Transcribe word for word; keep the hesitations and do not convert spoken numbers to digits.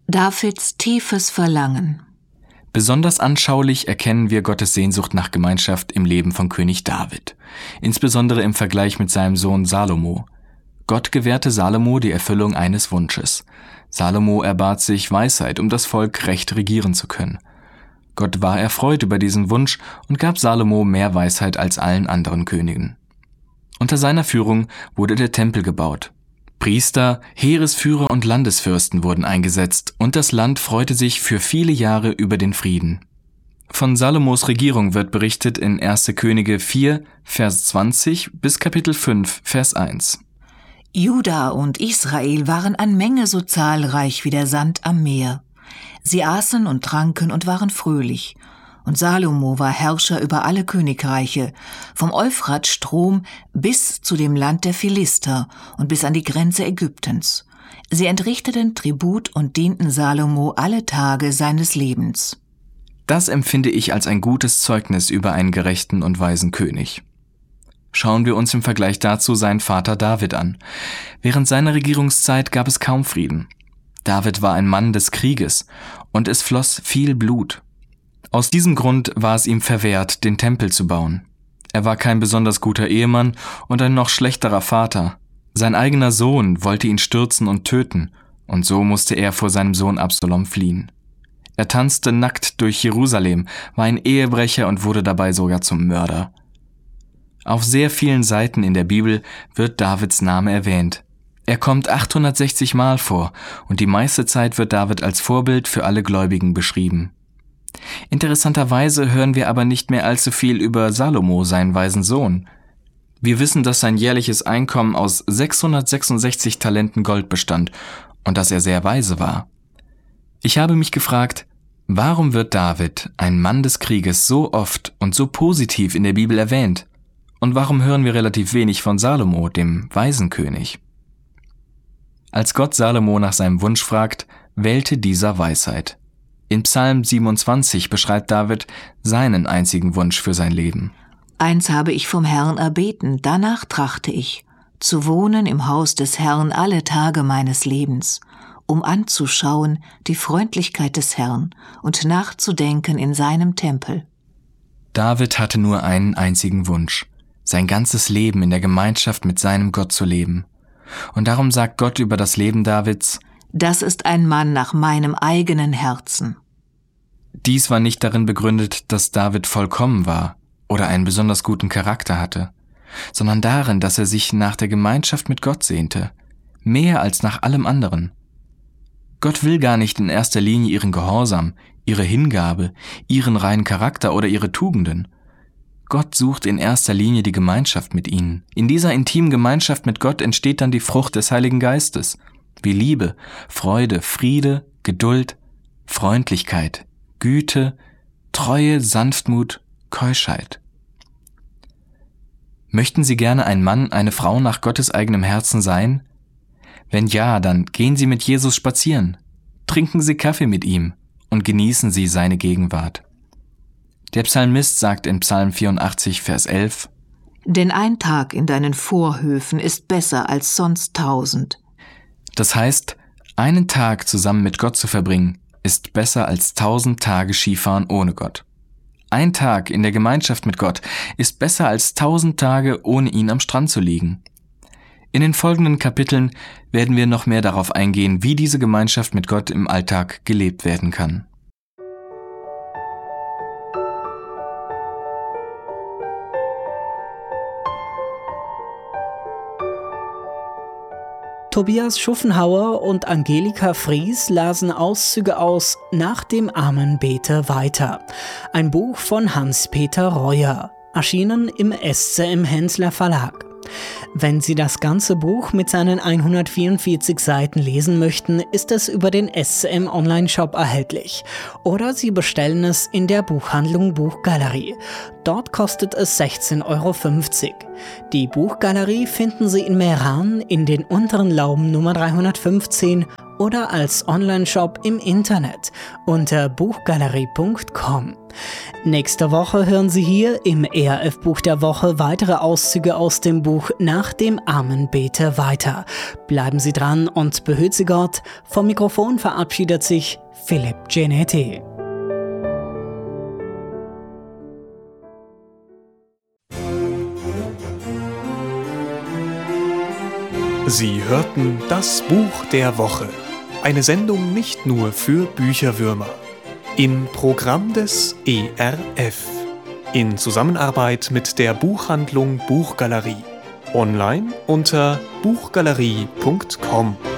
Davids tiefes Verlangen. Besonders anschaulich erkennen wir Gottes Sehnsucht nach Gemeinschaft im Leben von König David, insbesondere im Vergleich mit seinem Sohn Salomo. Gott gewährte Salomo die Erfüllung eines Wunsches. Salomo erbat sich Weisheit, um das Volk recht regieren zu können. Gott war erfreut über diesen Wunsch und gab Salomo mehr Weisheit als allen anderen Königen. Unter seiner Führung wurde der Tempel gebaut. Priester, Heeresführer und Landesfürsten wurden eingesetzt und das Land freute sich für viele Jahre über den Frieden. Von Salomos Regierung wird berichtet in erster Könige vier, Vers zwanzig bis Kapitel fünf, Vers eins. Juda und Israel waren an Menge so zahlreich wie der Sand am Meer. Sie aßen und tranken und waren fröhlich. Und Salomo war Herrscher über alle Königreiche, vom Euphratstrom bis zu dem Land der Philister und bis an die Grenze Ägyptens. Sie entrichteten Tribut und dienten Salomo alle Tage seines Lebens. Das empfinde ich als ein gutes Zeugnis über einen gerechten und weisen König. Schauen wir uns im Vergleich dazu seinen Vater David an. Während seiner Regierungszeit gab es kaum Frieden. David war ein Mann des Krieges und es floss viel Blut. Aus diesem Grund war es ihm verwehrt, den Tempel zu bauen. Er war kein besonders guter Ehemann und ein noch schlechterer Vater. Sein eigener Sohn wollte ihn stürzen und töten, und so musste er vor seinem Sohn Absalom fliehen. Er tanzte nackt durch Jerusalem, war ein Ehebrecher und wurde dabei sogar zum Mörder. Auf sehr vielen Seiten in der Bibel wird Davids Name erwähnt. Er kommt achthundertsechzig Mal vor und die meiste Zeit wird David als Vorbild für alle Gläubigen beschrieben. Interessanterweise hören wir aber nicht mehr allzu viel über Salomo, seinen weisen Sohn. Wir wissen, dass sein jährliches Einkommen aus sechshundertsechsundsechzig Talenten Gold bestand und dass er sehr weise war. Ich habe mich gefragt, warum wird David, ein Mann des Krieges, so oft und so positiv in der Bibel erwähnt? Und warum hören wir relativ wenig von Salomo, dem weisen König? Als Gott Salomo nach seinem Wunsch fragt, wählte dieser Weisheit. In Psalm siebenundzwanzig beschreibt David seinen einzigen Wunsch für sein Leben. Eins habe ich vom Herrn erbeten, danach trachte ich, zu wohnen im Haus des Herrn alle Tage meines Lebens, um anzuschauen die Freundlichkeit des Herrn und nachzudenken in seinem Tempel. David hatte nur einen einzigen Wunsch, sein ganzes Leben in der Gemeinschaft mit seinem Gott zu leben. Und darum sagt Gott über das Leben Davids: Das ist ein Mann nach meinem eigenen Herzen. Dies war nicht darin begründet, dass David vollkommen war oder einen besonders guten Charakter hatte, sondern darin, dass er sich nach der Gemeinschaft mit Gott sehnte, mehr als nach allem anderen. Gott will gar nicht in erster Linie ihren Gehorsam, ihre Hingabe, ihren reinen Charakter oder ihre Tugenden. Gott sucht in erster Linie die Gemeinschaft mit ihnen. In dieser intimen Gemeinschaft mit Gott entsteht dann die Frucht des Heiligen Geistes, wie Liebe, Freude, Friede, Geduld, Freundlichkeit, Güte, Treue, Sanftmut, Keuschheit. Möchten Sie gerne ein Mann, eine Frau nach Gottes eigenem Herzen sein? Wenn ja, dann gehen Sie mit Jesus spazieren, trinken Sie Kaffee mit ihm und genießen Sie seine Gegenwart. Der Psalmist sagt in Psalm vierundachtzig, Vers elf: Denn ein Tag in deinen Vorhöfen ist besser als sonst tausend. Das heißt, einen Tag zusammen mit Gott zu verbringen, ist besser als tausend Tage Skifahren ohne Gott. Ein Tag in der Gemeinschaft mit Gott ist besser als tausend Tage ohne ihn am Strand zu liegen. In den folgenden Kapiteln werden wir noch mehr darauf eingehen, wie diese Gemeinschaft mit Gott im Alltag gelebt werden kann. Tobias Schuffenhauer und Angelika Fries lasen Auszüge aus Nach dem Amenbeter weiter. Ein Buch von Hans-Peter Reuer, erschienen im S C M Hensler Verlag. Wenn Sie das ganze Buch mit seinen hundertvierundvierzig Seiten lesen möchten, ist es über den S C M Online-Shop erhältlich. Oder Sie bestellen es in der Buchhandlung Buchgalerie. Dort kostet es sechzehn Euro fünfzig. Die Buchgalerie finden Sie in Meran in den Unteren Lauben Nummer dreihundertfünfzehn oder als Onlineshop im Internet unter buchgalerie punkt com. Nächste Woche hören Sie hier im E R F-Buch der Woche weitere Auszüge aus dem Buch Nach dem Armen bete weiter. Bleiben Sie dran und behüt Sie Gott. Vom Mikrofon verabschiedet sich Philipp Genetti. Sie hörten das Buch der Woche. Eine Sendung nicht nur für Bücherwürmer. Im Programm des E R F. In Zusammenarbeit mit der Buchhandlung Buchgalerie. Online unter buchgalerie punkt com.